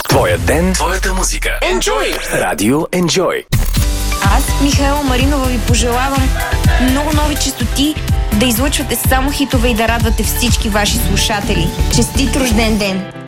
Твоя ден, твоята музика. Enjoy! Радио Enjoy. Аз, Михаела Маринова, ви пожелавам много нови честоти, да излъчвате само хитове и да радвате всички ваши слушатели. Честит рожден ден!